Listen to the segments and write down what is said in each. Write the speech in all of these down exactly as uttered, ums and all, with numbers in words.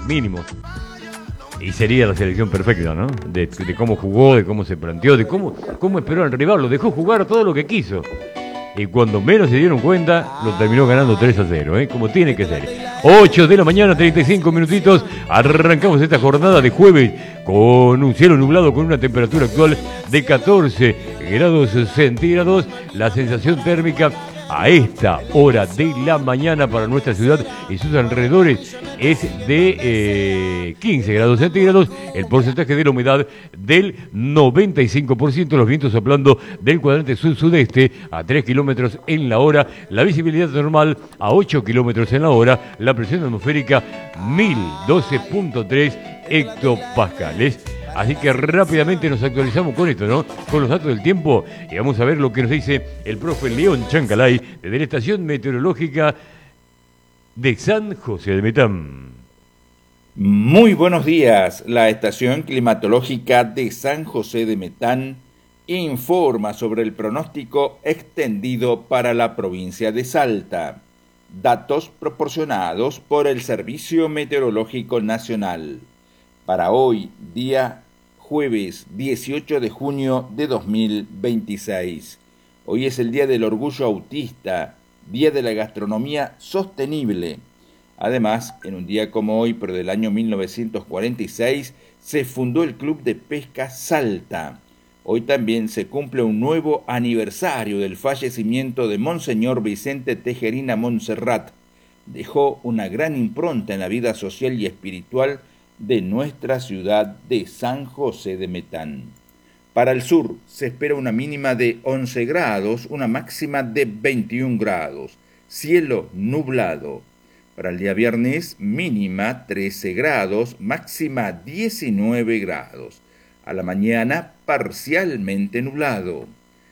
mínimos. Y sería la selección perfecta, ¿no? De, de cómo jugó, de cómo se planteó, de cómo, cómo esperó al rival, lo dejó jugar todo lo que quiso. Y cuando menos se dieron cuenta, lo terminó ganando tres a cero, ¿eh? Como tiene que ser. ocho de la mañana, treinta y cinco minutitos. Arrancamos esta jornada de jueves con un cielo nublado, con una temperatura actual de catorce grados centígrados. La sensación térmica a esta hora de la mañana para nuestra ciudad y sus alrededores es de eh, quince grados centígrados. El porcentaje de la humedad del noventa y cinco por ciento. Los vientos soplando del cuadrante sur-sudeste a tres kilómetros en la hora. La visibilidad normal a ocho kilómetros en la hora. La presión atmosférica mil doce punto tres hectopascales. Así que rápidamente nos actualizamos con esto, ¿no? Con los datos del tiempo y vamos a ver lo que nos dice el profe León Chancalay desde la estación meteorológica de San José de Metán. Muy buenos días. La estación climatológica de San José de Metán informa sobre el pronóstico extendido para la provincia de Salta. Datos proporcionados por el Servicio Meteorológico Nacional. Para hoy, día jueves dieciocho de junio de dos mil veintiséis. Hoy es el Día del Orgullo Autista, Día de la Gastronomía Sostenible. Además, en un día como hoy, pero del año mil novecientos cuarenta y seis, se fundó el Club de Pesca Salta. Hoy también se cumple un nuevo aniversario del fallecimiento de Monseñor Vicente Tejerina Montserrat. Dejó una gran impronta en la vida social y espiritual de nuestra ciudad de San José de Metán. Para el sur se espera una mínima de once grados, una máxima de veintiún grados, cielo nublado. Para el día viernes, mínima trece grados, máxima diecinueve grados. A la mañana, parcialmente nublado.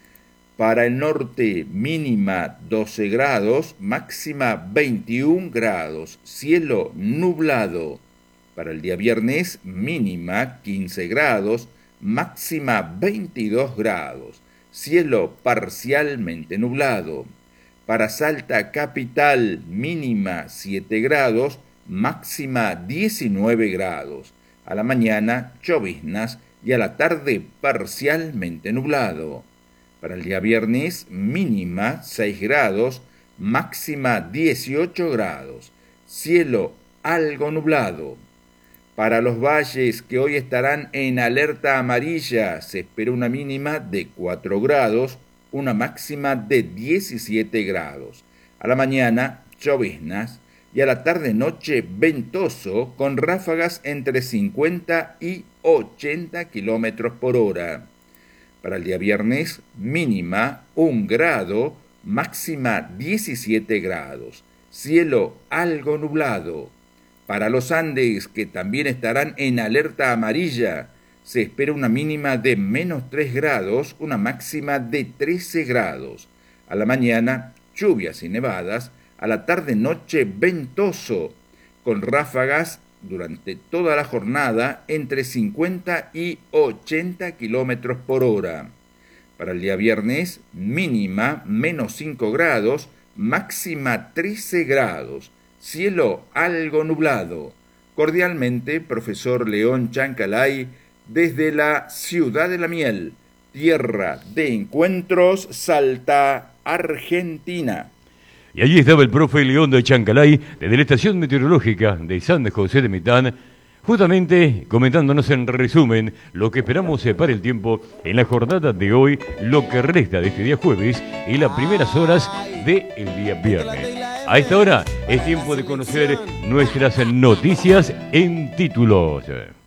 Para el norte, mínima doce grados, máxima veintiún grados, cielo nublado. Para el día viernes, mínima quince grados, máxima veintidós grados, cielo parcialmente nublado. Para Salta capital, mínima siete grados, máxima diecinueve grados. A la mañana, lloviznas y a la tarde, parcialmente nublado. Para el día viernes, mínima seis grados, máxima dieciocho grados, cielo algo nublado. Para los valles que hoy estarán en alerta amarilla, se espera una mínima de cuatro grados, una máxima de diecisiete grados. A la mañana, lloviznas y a la tarde-noche ventoso con ráfagas entre cincuenta y ochenta kilómetros por hora. Para el día viernes, mínima un grado, máxima diecisiete grados, cielo algo nublado. Para los Andes, que también estarán en alerta amarilla, se espera una mínima de menos tres grados, una máxima de trece grados. A la mañana, lluvias y nevadas, a la tarde-noche ventoso, con ráfagas durante toda la jornada entre cincuenta y ochenta kilómetros por hora. Para el día viernes, mínima menos cinco grados, máxima trece grados. Cielo algo nublado. Cordialmente, profesor León Chancalay, desde la Ciudad de la Miel, tierra de encuentros, Salta, Argentina. Y allí estaba el profe León de Chancalay, desde la estación meteorológica de San José de Metán, justamente comentándonos en resumen lo que esperamos para el tiempo en la jornada de hoy, lo que resta de este día jueves y las primeras horas del día viernes. A esta hora es tiempo de conocer nuestras noticias en títulos.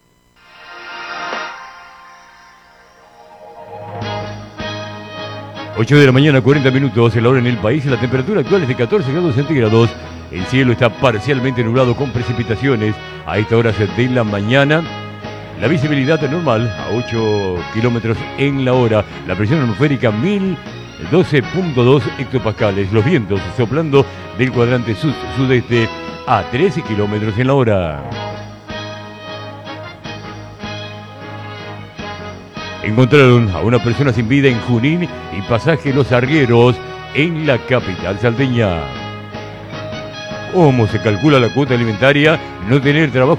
ocho de la mañana, cuarenta minutos, la hora en el país, la temperatura actual es de catorce grados centígrados. El cielo está parcialmente nublado con precipitaciones a esta hora de la mañana. La visibilidad normal a ocho kilómetros en la hora. La presión atmosférica mil doce punto dos hectopascales. Los vientos soplando del cuadrante sud-sudeste a trece kilómetros en la hora. Encontraron a una persona sin vida en Junín y pasaje Los Arrieros en la capital salteña. ¿Cómo se calcula la cuota alimentaria? No tener trabajo